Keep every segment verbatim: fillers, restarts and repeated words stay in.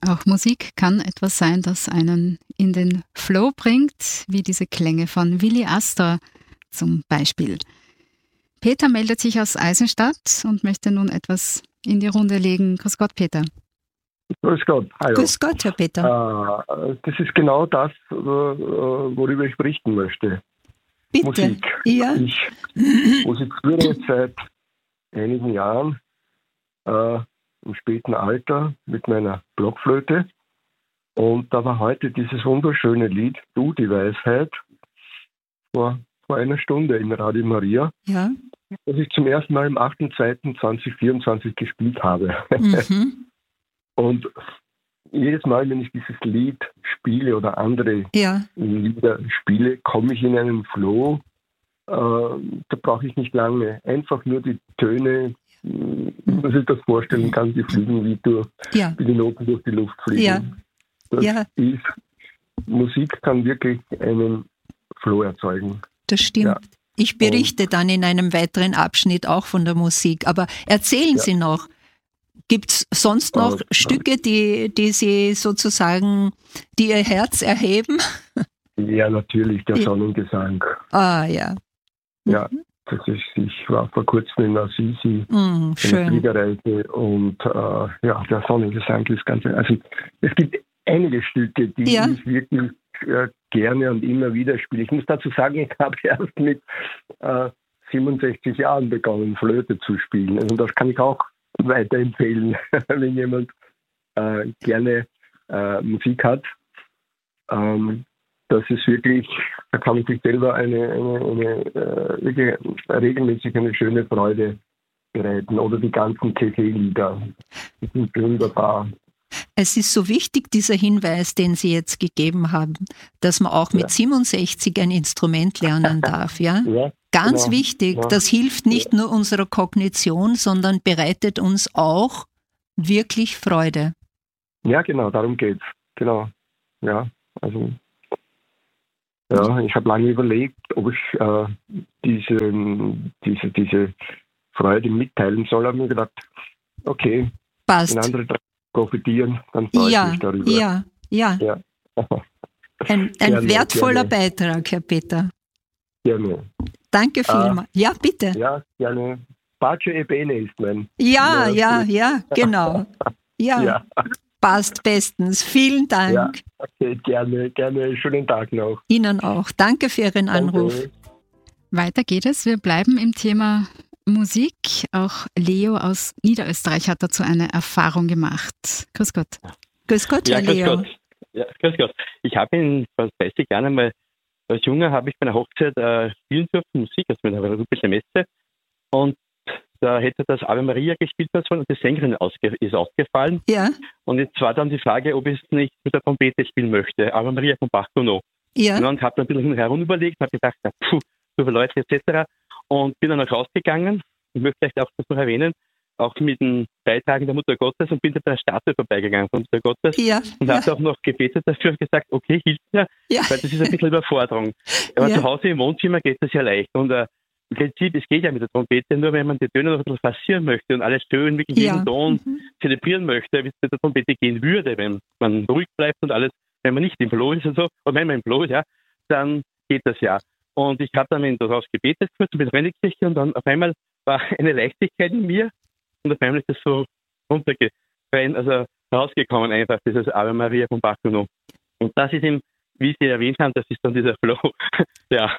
Auch Musik kann etwas sein, das einen in den Flow bringt, wie diese Klänge von Willi Astor zum Beispiel. Peter meldet sich aus Eisenstadt und möchte nun etwas in die Runde legen. Grüß Gott, Peter. Grüß Gott, hallo. Grüß Gott, Herr Peter. Äh, das ist genau das, äh, worüber ich berichten möchte. Bitte. Musik. Ja. Ich musiziere jetzt seit einigen Jahren äh, im späten Alter mit meiner Blockflöte. Und da war heute dieses wunderschöne Lied, Du, die Weisheit, vor, vor einer Stunde in Radio Maria, Ja. das ich zum ersten Mal am achter zweiter zweitausendvierundzwanzig gespielt habe. Mhm. Und jedes Mal, wenn ich dieses Lied spiele oder andere Ja. Lieder spiele, komme ich in einen Flow. Äh, da brauche ich nicht lange. Einfach nur die Töne, mh, dass ich das vorstellen kann, die fliegen wie, durch, Ja. wie die Noten durch die Luft fliegen. Ja. Das Ja. ist, Musik kann wirklich einen Flow erzeugen. Das stimmt. Ja. Ich berichte dann in einem weiteren Abschnitt auch von der Musik. Aber erzählen Ja. Sie noch, gibt es sonst noch Äh, Stücke, die, die Sie sozusagen, die Ihr Herz erheben? Ja, natürlich, der Ja. Sonnengesang. Ah, ja. Ja, das ist, ich war vor kurzem in Assisi. Mhm, Eine schön. Fliegerreise und äh, ja, der Sonnengesang ist ganz, also es gibt einige Stücke, die Ja. ich wirklich äh, gerne und immer wieder spiele. Ich muss dazu sagen, ich habe erst mit äh, siebenundsechzig Jahren begonnen, Flöte zu spielen. Also das kann ich auch weiterempfehlen, wenn jemand äh, gerne äh, Musik hat. Ähm, das ist wirklich, da kann man sich selber eine, eine, eine äh, wirklich regelmäßig eine schöne Freude bereiten. Oder die ganzen T V-Lieder. Die sind wunderbar. Es ist so wichtig, dieser Hinweis, den Sie jetzt gegeben haben, dass man auch mit Ja. siebenundsechzig ein Instrument lernen darf. Ja? Ja, Ganz genau. wichtig. Ja. Das hilft nicht nur unserer Kognition, sondern bereitet uns auch wirklich Freude. Ja, genau, darum geht's. Genau. Ja, also ja, ich habe lange überlegt, ob ich äh, diese, diese, diese Freude mitteilen soll. Habe mir gedacht, okay, wenn Passt. andere profitieren, dann freue ich Ja, mich darüber. ja, ja. Ja. Ein, ein Gerne, wertvoller gerne. Beitrag, Herr Peter. Gerne. Danke vielmals. Ja, bitte. Ja, gerne. Pace e bene ist mein. Ja, Ja, ja, ja, genau. Ja, Ja, passt bestens. Vielen Dank. ja. Okay, gerne, gerne. Schönen Tag noch. Ihnen auch. Danke für Ihren Anruf. Danke. Weiter geht es. Wir bleiben im Thema Musik. Auch Leo aus Niederösterreich hat dazu eine Erfahrung gemacht. Grüß Gott. Grüß Gott, Ja, Herr grüß Leo. Gott. Ja, grüß Gott. Ich habe in vor dreißig Jahren einmal als Junger habe ich bei einer Hochzeit äh, spielen dürfen, Musik, also mit einer rubischen Messe. Und da hätte das Ave Maria gespielt werden sollen und die Sängerin ausge- ist ausgefallen. Ja, Und jetzt war dann die Frage, ob ich es nicht mit der Trompete spielen möchte. Ave Maria von Bach Gounod. ja, Und habe dann ein bisschen herum überlegt und habe gedacht, na, puh, so viele Leute et cetera. Und bin dann auch rausgegangen. Ich möchte vielleicht auch das noch erwähnen, auch mit den Beitragen der Mutter Gottes und bin bei der Statue vorbeigegangen von Mutter Gottes. ja, Und ja, habe auch noch gebetet dafür und gesagt, okay, hilft mir, ja, weil das ist ein bisschen Überforderung. Aber Ja. zu Hause im Wohnzimmer geht das ja leicht. Und äh, im Prinzip, es geht ja mit der Trompete, nur wenn man die Töne noch ein bisschen forcieren möchte und alles schön, wirklich Ja. jeden Ton Mhm. zelebrieren möchte, wie es mit der Trompete gehen würde, wenn man ruhig bleibt und alles, wenn man nicht im Flow ist und so, und wenn man im Flow ist, ja, dann geht das ja. Und ich habe dann daraus gebetet, kurz mit der Kirche, und dann auf einmal war eine Leichtigkeit in mir und auf einmal ist das so runtergefallen, also rausgekommen einfach, dieses Ave Maria von Bach Gounod. Und das ist eben, wie Sie erwähnt haben, das ist dann dieser Flow. Ja,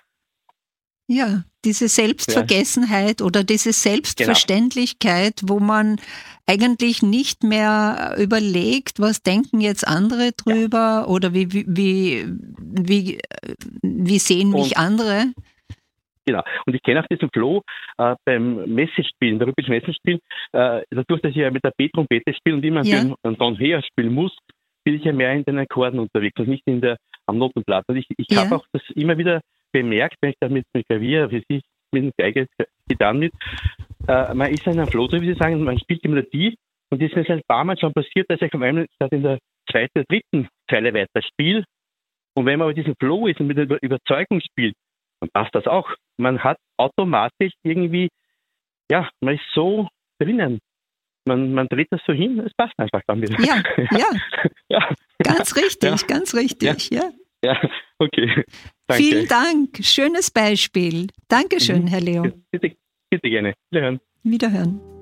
Ja, diese Selbstvergessenheit oder diese Selbstverständlichkeit, wo man eigentlich nicht mehr überlegt, was denken jetzt andere drüber oder wie, wie, wie, wie, wie sehen mich Und- andere. genau. Und ich kenne auch diesen Flow äh, beim Messespielen, der rhythmischen Messespielen, äh, dadurch, dass ich ja mit der B-Trompete spiele und immer Ja. ja. einen Ton höher spielen muss, bin ich ja mehr in den Akkorden unterwegs und nicht in der, am Notenblatt. Und ich, ich Ja. habe auch das immer wieder bemerkt, wenn ich da mit dem Klavier, wie Sie, mit dem Geige, Gitarren mit, äh, man ist in einem Flow, so wie Sie sagen, man spielt die Melodie und das ist mir ein paar Mal schon passiert, dass ich auf einmal statt in der zweiten, dritten Zeile weiter spiele. Und wenn man aber diesen Flow ist und mit der Über- Überzeugung spielt, dann passt das auch. Man hat automatisch irgendwie, ja, man ist so drinnen. man, man dreht das so hin, es passt einfach dann wieder. Ja, ja. ja. Ganz richtig, ja. ganz richtig, ja. Ja, ja. Okay. Danke. Vielen Dank, schönes Beispiel. Dankeschön, mhm. Herr Leo. Bitte, bitte gerne. Wiederhören. Wiederhören.